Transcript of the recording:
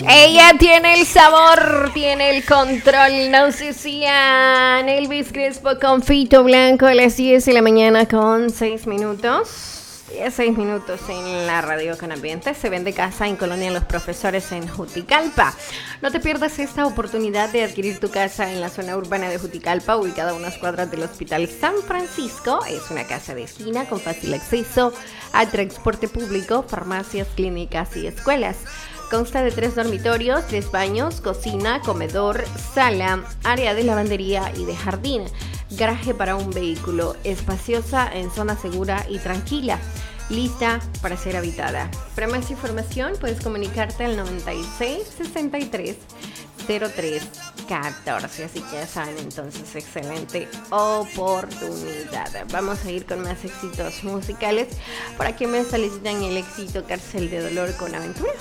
Ella tiene el sabor, tiene el control. Nausean Elvis Crespo con Fito Blanco a las 10 de la mañana con 6 minutos. 6 minutos en la radio con ambiente. Se vende casa en Colonia Los Profesores en Juticalpa. No te pierdas esta oportunidad de adquirir tu casa en la zona urbana de Juticalpa, ubicada a unas cuadras del Hospital San Francisco. Es una casa de esquina con fácil acceso a transporte público, farmacias, clínicas y escuelas. Consta de 3 dormitorios, 3 baños, cocina, comedor, sala, área de lavandería y de jardín. Garaje para un vehículo, espaciosa en zona segura y tranquila, lista para ser habitada. Para más información puedes comunicarte al 96 63 03 14. Así que ya saben, entonces, excelente oportunidad. Vamos a ir con más éxitos musicales. Por aquí me solicitan el éxito Cárcel de Dolor con Aventura.